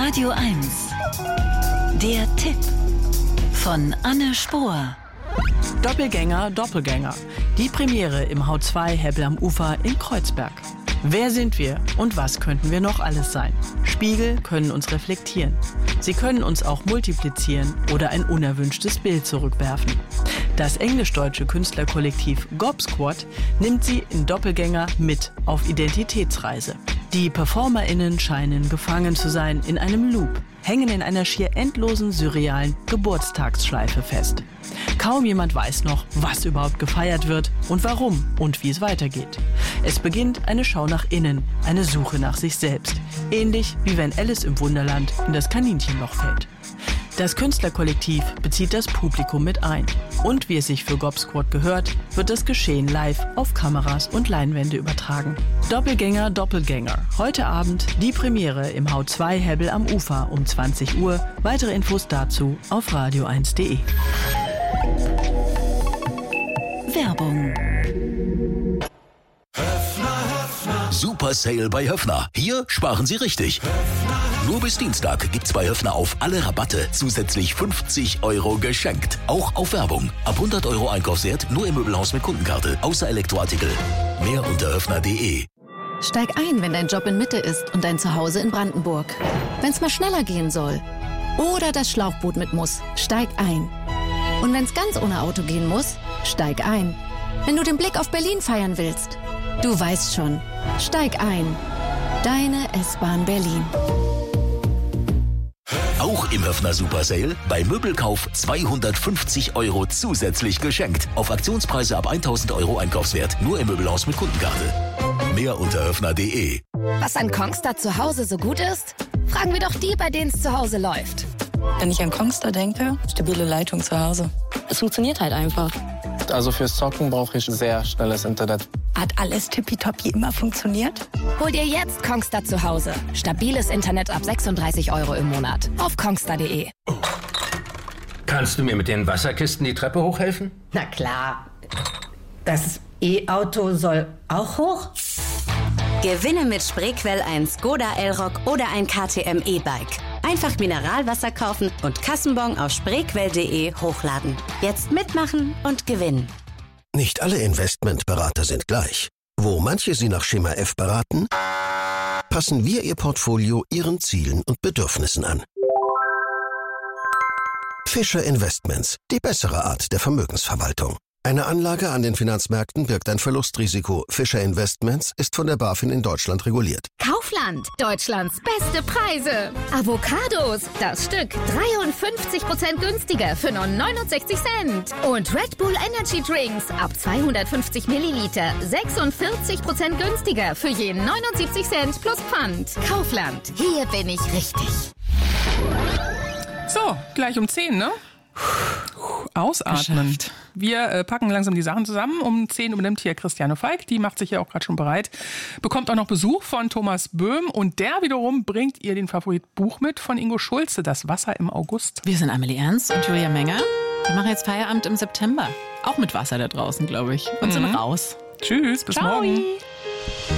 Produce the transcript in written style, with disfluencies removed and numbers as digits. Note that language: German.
Radio 1. Der Tipp von Anne Spohr. Doppelgänger, Doppelgänger. Die Premiere im H2 Hebbel am Ufer in Kreuzberg. Wer sind wir und was könnten wir noch alles sein? Spiegel können uns reflektieren. Sie können uns auch multiplizieren oder ein unerwünschtes Bild zurückwerfen. Das englisch-deutsche Künstlerkollektiv Gob Squad nimmt sie in Doppelgänger mit auf Identitätsreise. Die PerformerInnen scheinen gefangen zu sein in einem Loop, hängen in einer schier endlosen, surrealen Geburtstagsschleife fest. Kaum jemand weiß noch, was überhaupt gefeiert wird und warum und wie es weitergeht. Es beginnt eine Schau nach innen, eine Suche nach sich selbst. Ähnlich wie wenn Alice im Wunderland in das Kaninchenloch fällt. Das Künstlerkollektiv bezieht das Publikum mit ein. Und wie es sich für Gob Squad gehört, wird das Geschehen live auf Kameras und Leinwände übertragen. Doppelgänger, Doppelgänger. Heute Abend die Premiere im H2 Hebbel am Ufer um 20 Uhr. Weitere Infos dazu auf radio1.de. Werbung. Super Sale bei Höffner. Hier sparen Sie richtig. Nur bis Dienstag gibt's bei Höffner auf alle Rabatte zusätzlich 50 € geschenkt. Auch auf Werbung. Ab 100 € Einkaufswert nur im Möbelhaus mit Kundenkarte. Außer Elektroartikel. Mehr unter höffner.de. Steig ein, wenn dein Job in Mitte ist und dein Zuhause in Brandenburg. Wenn's mal schneller gehen soll. Oder das Schlauchboot mit muss. Steig ein. Und wenn's ganz ohne Auto gehen muss, steig ein. Wenn du den Blick auf Berlin feiern willst. Du weißt schon. Steig ein. Deine S-Bahn Berlin. Auch im Höffner Super Sale bei Möbelkauf 250 € zusätzlich geschenkt. Auf Aktionspreise ab 1.000 € Einkaufswert. Nur im Möbelhaus mit Kundenkarte. Mehr unter höffner.de. Was an Kongstar zu Hause so gut ist? Fragen wir doch die, bei denen es zu Hause läuft. Wenn ich an Kongstar denke, stabile Leitung zu Hause. Es funktioniert halt einfach. Also fürs Zocken brauche ich sehr schnelles Internet. Hat alles tippitoppi immer funktioniert? Hol dir jetzt Kongstar zu Hause. Stabiles Internet ab 36 € im Monat. Auf kongstar.de. Kannst du mir mit den Wasserkisten die Treppe hochhelfen? Na klar. Das E-Auto soll auch hoch? Gewinne mit Spreequell ein Skoda Elroq oder ein KTM E-Bike. Einfach Mineralwasser kaufen und Kassenbon auf spreequell.de hochladen. Jetzt mitmachen und gewinnen. Nicht alle Investmentberater sind gleich. Wo manche Sie nach Schema F beraten, passen wir Ihr Portfolio Ihren Zielen und Bedürfnissen an. Fischer Investments, die bessere Art der Vermögensverwaltung. Eine Anlage an den Finanzmärkten birgt ein Verlustrisiko. Fischer Investments ist von der BaFin in Deutschland reguliert. Kaufland, Deutschlands beste Preise. Avocados, das Stück 53% günstiger für nur 69 Cent. Und Red Bull Energy Drinks ab 250 Milliliter 46% günstiger für je 79 Cent plus Pfand. Kaufland, hier bin ich richtig. So, gleich um 10, ne? Ausatmen. Geschafft. Wir packen langsam die Sachen zusammen. Um 10 übernimmt hier Christiane Falk. Die macht sich ja auch gerade schon bereit. Bekommt auch noch Besuch von Thomas Böhm. Und der wiederum bringt ihr den Favoritbuch mit von Ingo Schulze, Das Wasser im August. Wir sind Amelie Ernst und Julia Menger. Wir machen jetzt Feierabend im September. Auch mit Wasser da draußen, glaube ich. Und sind raus. Tschüss, bis Ciao. morgen.